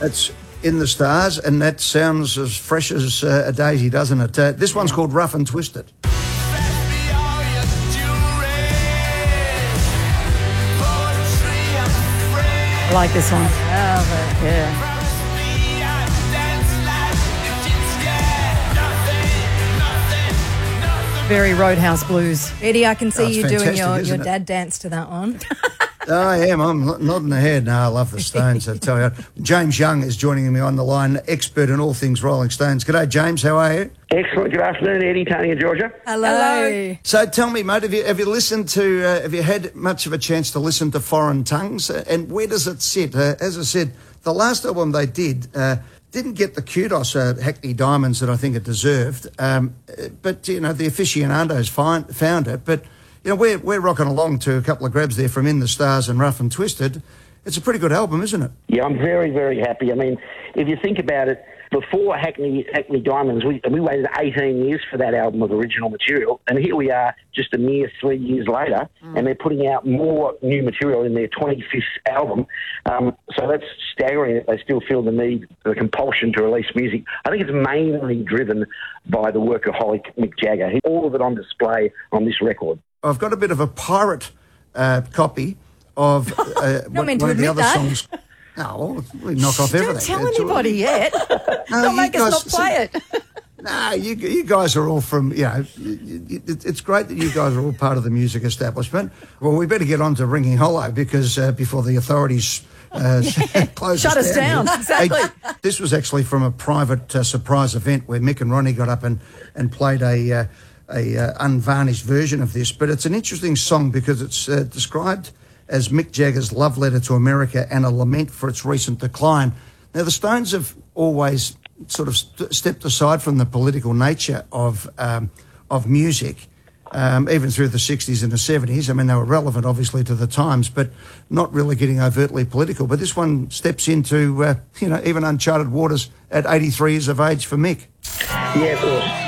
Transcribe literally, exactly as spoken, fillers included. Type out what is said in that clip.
It's In the Stars, and that sounds as fresh as uh, a daisy, doesn't it? Uh, this one's called Rough and Twisted. I like this one. Oh, yeah. Very Roadhouse Blues. Eddie, I can see Oh, it's you doing fantastic, your, isn't your it? dad dance to that one. I am. I'm nodding the head. No, I love the Stones, I tell you. James Young is joining me on the line, expert in all things Rolling Stones. G'day, James. How are you? Excellent. Good afternoon, Eddie, Tony and Georgia. Hello. Hello. So tell me, mate, have you, have you listened to, uh, have you had much of a chance to listen to Foreign Tongues? Uh, and where does it sit? Uh, as I said, the last album they did uh, didn't get the kudos, uh, Hackney Diamonds, that I think it deserved. Um, but, you know, the aficionados find, found it. But, you know, we're, we're rocking along to a couple of grabs there from In the Stars and Rough and Twisted. It's a pretty good album, isn't it? Yeah, I'm very, very happy. I mean, if you think about it, before Hackney Hackney Diamonds, we we waited eighteen years for that album of original material, and here we are just a mere three years later, mm. and they're putting out more new material in their twenty-fifth album. Um, so that's staggering that they still feel the need, the compulsion to release music. I think it's mainly driven by the workaholic Mick Jagger. He, all of it on display on this record. I've got a bit of a pirate uh, copy of uh, one, meant to one of the admit other that. songs. No, we knock off Don't everything. tell It's all- anybody yet. No, Don't you make us guys- not play it. No, you, you guys are all from, you know, it, it's great that you guys are all part of the music establishment. Well, we better get on to Ringing Hollow because uh, before the authorities uh, close Shut us down. here. Exactly. Hey, this was actually from a private uh, surprise event where Mick and Ronnie got up and, and played a, uh, a uh, unvarnished version of this. But it's an interesting song because it's uh, described as Mick Jagger's love letter to America and a lament for its recent decline. Now, the Stones have always sort of st- stepped aside from the political nature of um, of music, um, even through the sixties and the seventies. I mean, they were relevant, obviously, to the times, but not really getting overtly political. But this one steps into, uh, you know, even uncharted waters at eighty-three years of age for Mick. Yeah, of course.